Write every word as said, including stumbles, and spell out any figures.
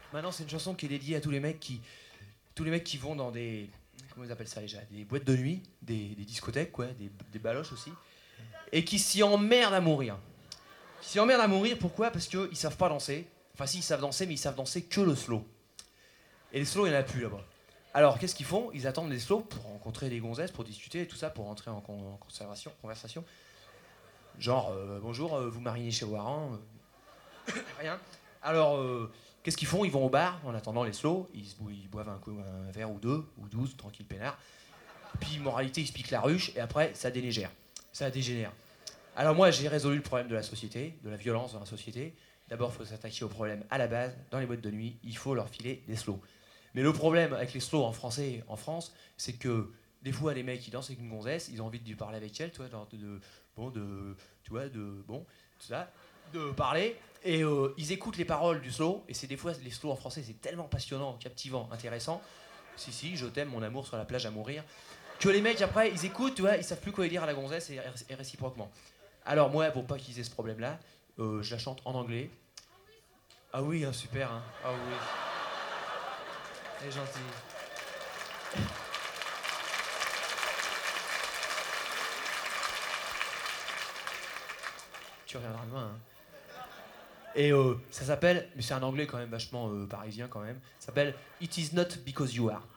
Maintenant, c'est une chanson qui est dédiée à tous les mecs qui, tous les mecs qui vont dans des, comment ils appellent ça déjà, des boîtes de nuit, des, des discothèques, quoi, des, des baloches aussi, et qui s'y emmerdent à mourir. Ils s'y emmerdent à mourir, pourquoi? Parce qu'ils savent pas danser. Enfin, si, ils savent danser, mais ils savent danser que le slow. Et les slows, il n'y en a plus là-bas. Alors, qu'est-ce qu'ils font? Ils attendent les slows pour rencontrer des gonzesses, pour discuter et tout ça, pour entrer en, con- en conservation, conversation. Genre, euh, bonjour, euh, vous marinez chez Waran euh, Rien. Alors, euh, qu'est-ce qu'ils font? Ils vont au bar, en attendant les slows, ils, se bou- ils boivent un, coup- un verre ou deux, ou douze, tranquille peinard. Puis, moralité, ils se piquent la ruche, et après, ça délégère. Ça dégénère. Alors moi, j'ai résolu le problème de la société, de la violence dans la société. D'abord, il faut s'attaquer au problème à la base. Dans les boîtes de nuit, il faut leur filer des slows. Mais le problème avec les slows en français, en France, c'est que des fois, les mecs, ils dansent avec une gonzesse, ils ont envie de lui parler avec elle, tu vois, genre de, de- bon, de, tu vois, de, bon, tout ça, de parler, et euh, ils écoutent les paroles du slow, et c'est des fois, les slows en français, c'est tellement passionnant, captivant, intéressant. Si, si, je t'aime, mon amour sur la plage à mourir, que les mecs, après, ils écoutent, tu vois, ils savent plus quoi dire à la gonzesse, et, et réciproquement. Alors moi, pour pas qu'ils aient ce problème-là, euh, je la chante en anglais. Ah oui, hein, super, hein. Ah oui, elle est gentille. Tu reviendras demain, hein. Et euh, ça s'appelle, mais c'est un anglais quand même vachement euh, parisien quand même, ça s'appelle It is not because you are.